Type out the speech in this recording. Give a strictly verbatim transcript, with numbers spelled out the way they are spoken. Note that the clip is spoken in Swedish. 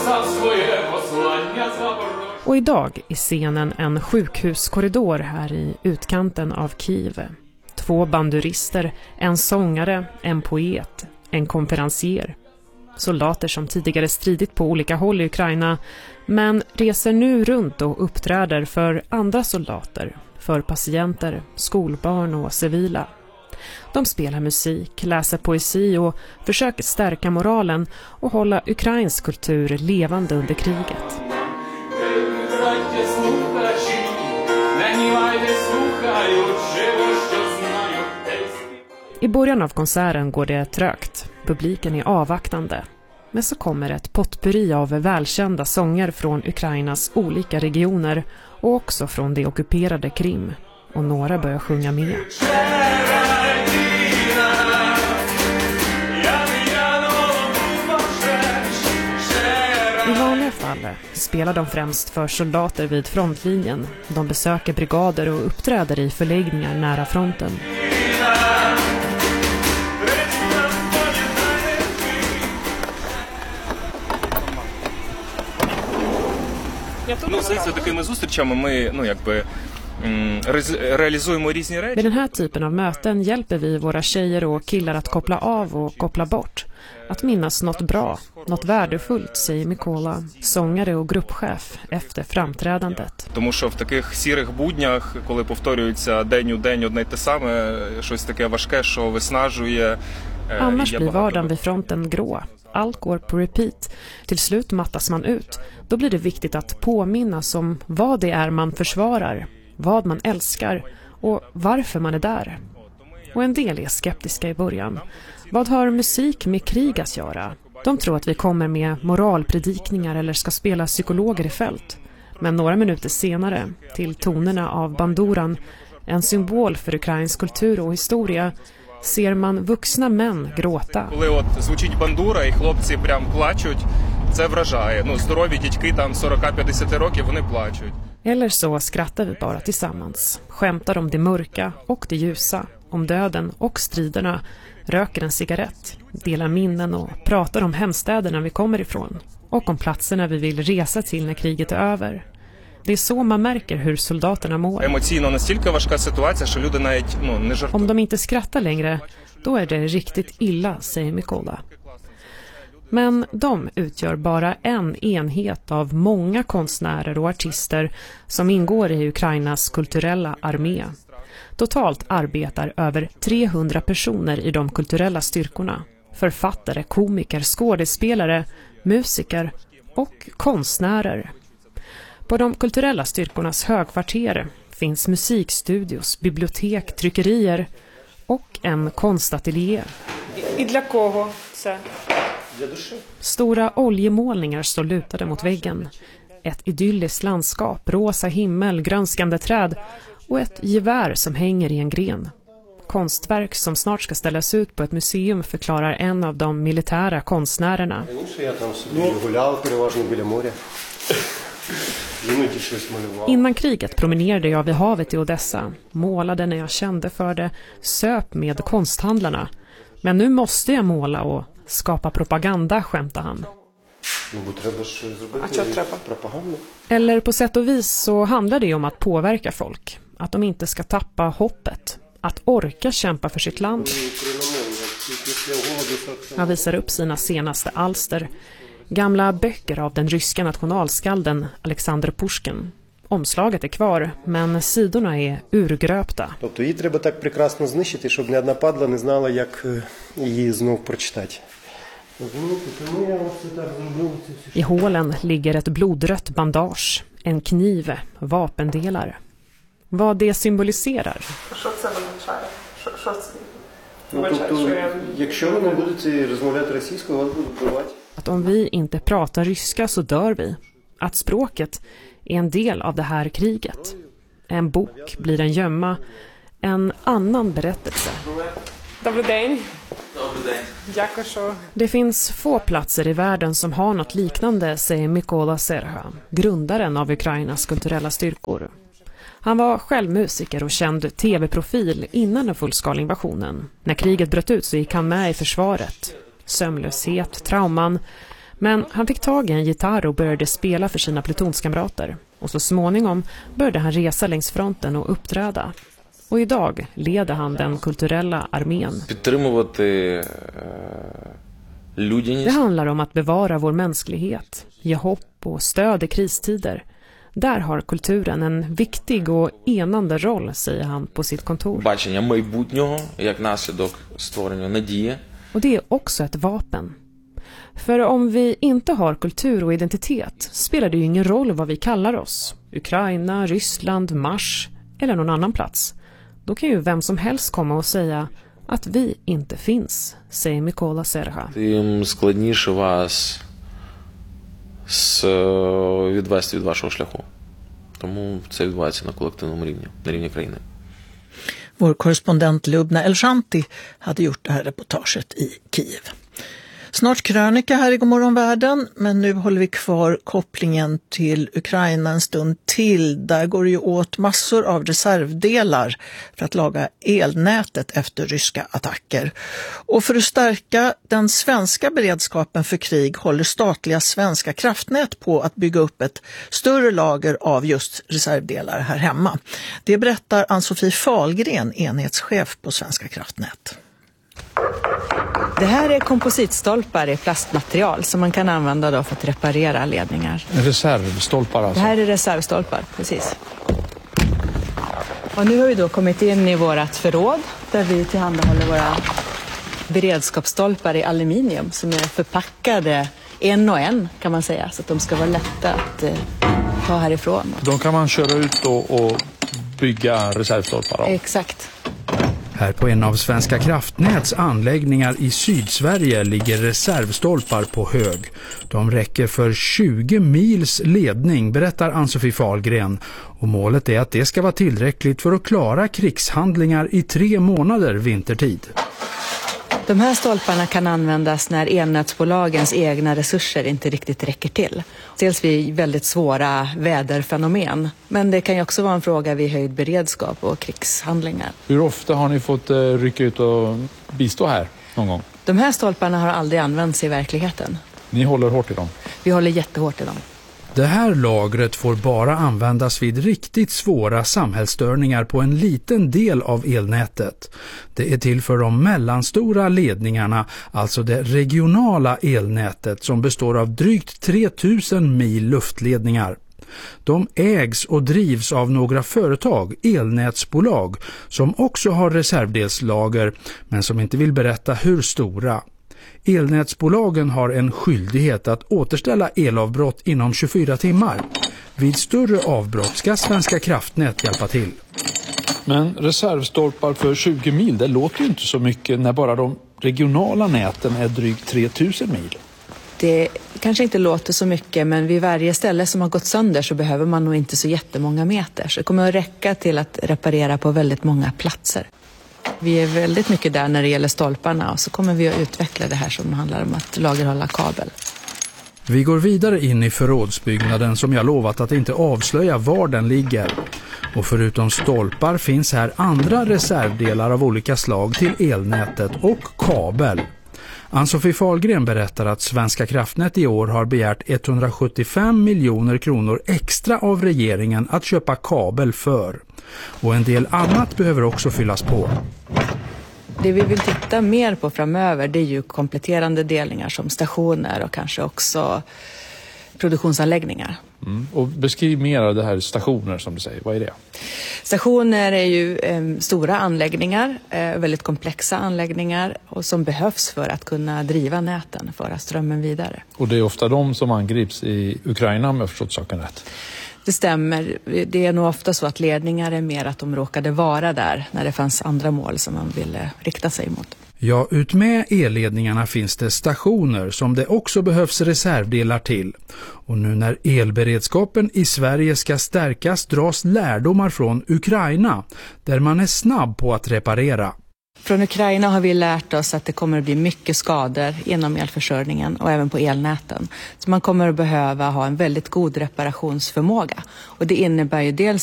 Och idag är scenen en sjukhuskorridor här i utkanten av Kiev. Två bandurister, en sångare, en poet, en konferencier. Soldater som tidigare stridit på olika håll i Ukraina men reser nu runt och uppträder för andra soldater, för patienter, skolbarn och civila. De spelar musik, läser poesi och försöker stärka moralen och hålla ukrainsk kultur levande under kriget. I början av konserten går det trögt. Publiken är avvaktande. Men så kommer ett potpurri av välkända sånger från Ukrainas olika regioner och också från det ockuperade Krim. Och några börjar sjunga med. I vanliga fall spelar de främst för soldater vid frontlinjen. De besöker brigader och uppträder i förläggningar nära fronten. Ну, це такими зустрічами ми, ну, якби realiserar rізні речі. Med den här typen av möten hjälper vi våra tjejer och killar att koppla av och koppla bort. Att minnas något bra, något värdefullt, säger Mikola, sångare och gruppchef efter framträdandet. Тому що в таких сірих буднях, коли повторюється день у день одне й те саме, щось таке важке, що виснажує. Annars blir vardagen vid fronten grå. Allt går på repeat. Till slut mattas man ut. Då blir det viktigt att påminnas om vad det är man försvarar, vad man älskar och varför man är där. Och en del är skeptiska i början. Vad har musik med krig att göra? De tror att vi kommer med moralpredikningar eller ska spela psykologer i fält. Men några minuter senare, till tonerna av banduran, en symbol för ukrainsk kultur och historia, ser man vuxna män gråta. Коли от звучить бандура і хлопці прям плачуть, це вражає. Ну, здорові дядьки там сорок-п'ятдесят років, вони плачуть. Eller så skrattar vi bara tillsammans, skämtar om det mörka och det ljusa, om döden och striderna, röker en cigarett, delar minnen och pratar om hemstäderna vi kommer ifrån och om platserna vi vill resa till när kriget är över. Det är så man märker hur soldaterna mår. Emocійно настільки важка ситуація, що люди навіть, ну, не жартують. Om de inte skrattar längre, då är det riktigt illa, säger Mikola. Men de utgör bara en enhet av många konstnärer och artister som ingår i Ukrainas kulturella armé. Totalt arbetar över trehundra personer i de kulturella styrkorna. Författare, komiker, skådespelare, musiker och konstnärer. På de kulturella styrkornas högkvarter finns musikstudios, bibliotek, tryckerier och en konstateljé. Stora oljemålningar står lutade mot väggen. Ett idylliskt landskap, rosa himmel, grönskande träd och ett gevär som hänger i en gren. Konstverk som snart ska ställas ut på ett museum, förklarar en av de militära konstnärerna. Innan kriget promenerade jag vid havet i Odessa, målade när jag kände för det, söp med konsthandlarna. Men nu måste jag måla och skapa propaganda, skämtar han. Eller på sätt och vis så handlar det om att påverka folk, att de inte ska tappa hoppet, att orka kämpa för sitt land. Han visar upp sina senaste alster, gamla böcker av den ryska nationalskalden Alexander Pushkin. Omslaget är kvar, men sidorna är urgröpta. Тобто її треба так прекрасно знищити, щоб не одна падла не знала, як її знов прочитати. I hålen ligger ett blodrött bandage, en kniv, vapendelar. Vad det symboliserar? Att om vi inte pratar ryska så dör vi. Att språket är en del av det här kriget. En bok blir en gömma, en annan berättelse. Det finns få platser i världen som har något liknande, säger Mikola Serha, grundaren av Ukrainas kulturella styrkor. Han var själv musiker och känd tv-profil innan den fullskaliga invasionen. När kriget bröt ut så gick han med i försvaret. Sömnlöshet, trauman. Men han fick tag i en gitarr och började spela för sina plutonskamrater. Och så småningom började han resa längs fronten och uppträda. Och idag leder han den kulturella armén. Det handlar om att bevara vår mänsklighet, ge hopp och stöd i kristider. Där har kulturen en viktig och enande roll, säger han på sitt kontor. Och det är också ett vapen. För om vi inte har kultur och identitet spelar det ju ingen roll vad vi kallar oss. Ukraina, Ryssland, Mars eller någon annan plats. Då kan ju vem som helst komma och säga att vi inte finns, säger Mykola Serha. Тим складніше вас відвести від вашого шляху. Тому це відбувається на колективному рівні, на рівні країни. Vår korrespondent Lubna Elshanti hade gjort det här reportaget i Kiev. Snart krönika här i Godmorgon Världen, men nu håller vi kvar kopplingen till Ukraina en stund till. Där går det ju åt massor av reservdelar för att laga elnätet efter ryska attacker. Och för att stärka den svenska beredskapen för krig håller statliga Svenska kraftnät på att bygga upp ett större lager av just reservdelar här hemma. Det berättar Ann-Sofie Fahlgren, enhetschef på Svenska kraftnät. Det här är kompositstolpar i plastmaterial som man kan använda då för att reparera ledningar. Reservstolpar alltså? Det här är reservstolpar, precis. Och nu har vi då kommit in i vårat förråd där vi tillhandahåller våra beredskapsstolpar i aluminium som är förpackade en och en kan man säga, så att de ska vara lätta att eh, ta härifrån. De kan man köra ut och, och bygga reservstolpar av? Exakt. Här på en av Svenska kraftnäts anläggningar i Sydsverige ligger reservstolpar på hög. De räcker för tjugo mils ledning, berättar Ann-Sofie Fahlgren. Och målet är att det ska vara tillräckligt för att klara krigshandlingar i tre månader vintertid. De här stolparna kan användas när elnätsbolagens egna resurser inte riktigt räcker till. Dels vid väldigt svåra väderfenomen. Men det kan ju också vara en fråga vid höjd beredskap och krigshandlingar. Hur ofta har ni fått rycka ut och bistå här någon gång? De här stolparna har aldrig använts i verkligheten. Ni håller hårt i dem? Vi håller jättehårt i dem. Det här lagret får bara användas vid riktigt svåra samhällsstörningar på en liten del av elnätet. Det är till för de mellanstora ledningarna, alltså det regionala elnätet som består av drygt tre tusen mil luftledningar. De ägs och drivs av några företag, elnätsbolag, som också har reservdelslager men som inte vill berätta hur stora. Elnätsbolagen har en skyldighet att återställa elavbrott inom tjugofyra timmar. Vid större avbrott ska Svenska kraftnät hjälpa till. Men reservstolpar för tjugo mil, det låter ju inte så mycket när bara de regionala näten är drygt tre tusen mil. Det kanske inte låter så mycket, men vid varje ställe som har gått sönder så behöver man nog inte så jättemånga meter. Så det kommer att räcka till att reparera på väldigt många platser. Vi är väldigt mycket där när det gäller stolparna och så kommer vi att utveckla det här som handlar om att lagerhålla kabel. Vi går vidare in i förrådsbyggnaden som jag lovat att inte avslöja var den ligger. Och förutom stolpar finns här andra reservdelar av olika slag till elnätet och kabel. Ann-Sofie Fahlgren berättar att Svenska kraftnät i år har begärt etthundrasjuttiofem miljoner kronor extra av regeringen att köpa kabel för. Och en del annat behöver också fyllas på. Det vi vill titta mer på framöver, det är ju kompletterande delningar som stationer och kanske också produktionsanläggningar. Mm. Och beskriv mer av det här stationer som du säger, vad är det? Stationer är ju eh, stora anläggningar, eh, väldigt komplexa anläggningar och som behövs för att kunna driva näten, föra strömmen vidare. Och det är ofta de som angrips i Ukraina, om jag förstått saken rätt. Det stämmer. Det är nog ofta så att ledningar är mer att de råkade vara där när det fanns andra mål som man ville rikta sig mot. Ja, utmed elledningarna finns det stationer som det också behövs reservdelar till. Och nu när elberedskapen i Sverige ska stärkas dras lärdomar från Ukraina, där man är snabb på att reparera. Från Ukraina har vi lärt oss att det kommer att bli mycket skador inom elförsörjningen och även på elnäten. Så man kommer att behöva ha en väldigt god reparationsförmåga. Och det innebär ju dels